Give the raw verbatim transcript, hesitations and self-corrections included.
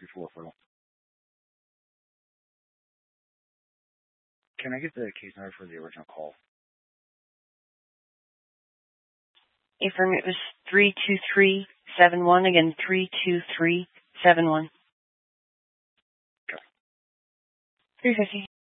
before referral. Can I get the case number for the original call? Affirm, it was three two three seven one. Again, three two three seven one. Okay. three fifty.